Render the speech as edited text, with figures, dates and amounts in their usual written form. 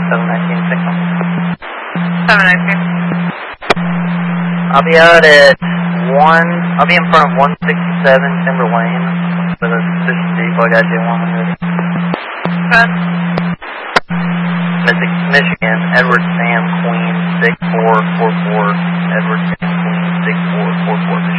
719 signal. 719. I'll be out at I'll be in front of 167 Timber Lane with a suspicious vehicle. I got J1 ready. Good. Michigan, Edward Sam Queen 6444. Edward Sam Queen 6444.